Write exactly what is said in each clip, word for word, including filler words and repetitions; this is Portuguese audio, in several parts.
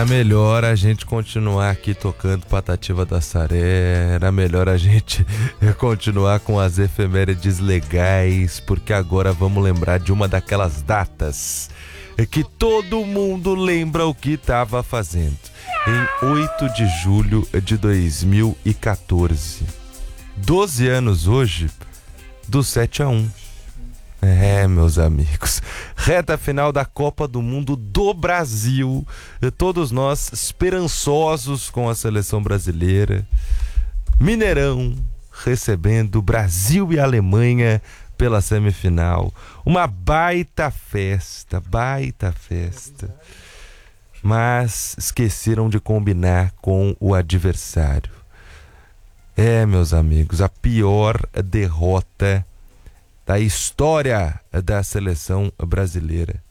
Era melhor a gente continuar aqui tocando Patativa da Saré, era melhor a gente continuar com as efemérides legais, porque agora vamos lembrar de uma daquelas datas que todo mundo lembra o que estava fazendo. Em oito de julho de dois mil e catorze, doze anos hoje do sete a um. É, meus amigos, reta final da Copa do Mundo do Brasil, todos nós esperançosos com a seleção brasileira. Mineirão recebendo Brasil e Alemanha pela semifinal, uma baita festa, baita festa, mas esqueceram de combinar com o adversário. É, meus amigos, a pior derrota da história da seleção brasileira.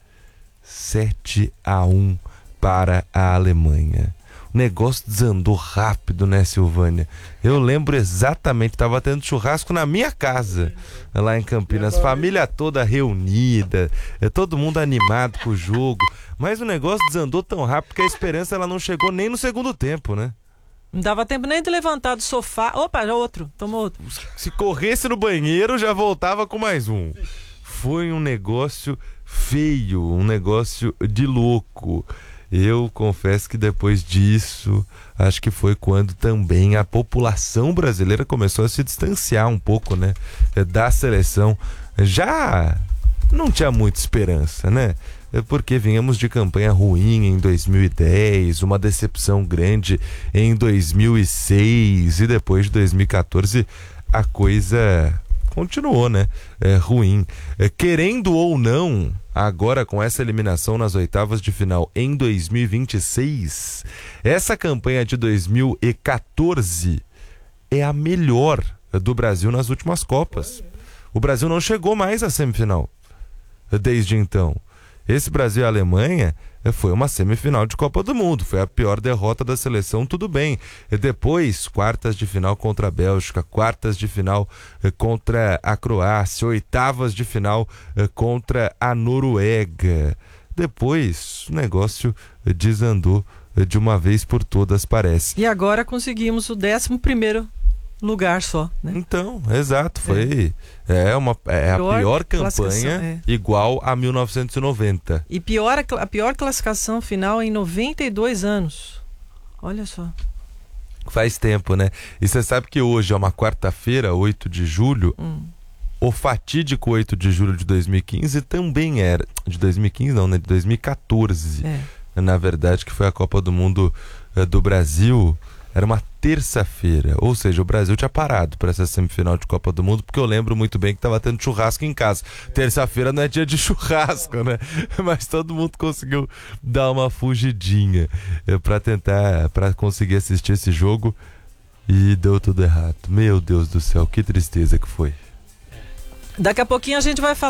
sete a um para a Alemanha. O negócio desandou rápido, né, Silvânia? Eu lembro exatamente, estava tendo churrasco na minha casa, lá em Campinas, família toda reunida, todo mundo animado com o jogo, mas o negócio desandou tão rápido que a esperança ela não chegou nem no segundo tempo, né? Não dava tempo nem de levantar do sofá. Opa, já outro, tomou outro. Se corresse no banheiro, já voltava com mais um. Foi um negócio feio, um negócio de louco. Eu confesso que depois disso, acho que foi quando também a população brasileira começou a se distanciar um pouco, né, da seleção. Já não tinha muita esperança, né? Porque vínhamos de campanha ruim em dois mil e dez, uma decepção grande em dois mil e seis e depois de dois mil e catorze a coisa continuou, né? É, ruim. É, querendo ou não, agora com essa eliminação nas oitavas de final em dois mil e vinte e seis, essa campanha de dois mil e catorze é a melhor do Brasil nas últimas Copas. O Brasil não chegou mais à semifinal desde então. Esse Brasil e Alemanha foi uma semifinal de Copa do Mundo, foi a pior derrota da seleção, tudo bem. E depois, quartas de final contra a Bélgica, quartas de final contra a Croácia, oitavas de final contra a Noruega. Depois, o negócio desandou de uma vez por todas, parece. E agora conseguimos o décimo primeiro lugar só, né? Então, exato, foi é. É uma, é pior a pior campanha é. igual a mil novecentos e noventa. E pior, a pior classificação final em noventa e dois anos. Olha só. Faz tempo, né? E você sabe que hoje é uma quarta-feira, oito de julho. Hum. O fatídico oito de julho de dois mil e quinze também era. De dois mil e quinze não, né? De dois mil e catorze. É. Na verdade, que foi a Copa do Mundo uh, do Brasil. Era uma terça-feira, ou seja, o Brasil tinha parado para essa semifinal de Copa do Mundo, porque eu lembro muito bem que estava tendo churrasco em casa. Terça-feira não é dia de churrasco, né? Mas todo mundo conseguiu dar uma fugidinha para tentar, para conseguir assistir esse jogo e deu tudo errado. Meu Deus do céu, que tristeza que foi. Daqui a pouquinho a gente vai falar